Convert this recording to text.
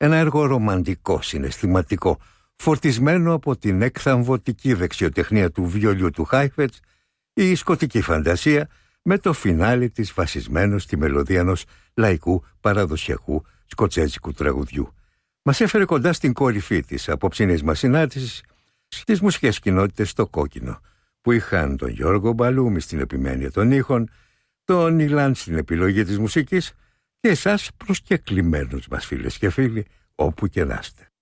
Ένα έργο ρομαντικό, συναισθηματικό, φορτισμένο από την εκθαμβωτική δεξιοτεχνία του βιολιού του Χάιφετς, η σκοτική φαντασία με το φινάλι της βασισμένο στη μελωδία ενός λαϊκού παραδοσιακού σκοτσέζικου τραγουδιού. Μας έφερε κοντά στην κορυφή της απόψινής μας συνάντησης στις μουσικές κοινότητες στο κόκκινο, που είχαν τον Γιώργο Μπαλούμη στην επιμένεια των ήχων, τον Ιλάν στην επιλογή της μουσικής και εσάς προσκεκλημένους μας φίλες και φίλοι, όπου και να είστε.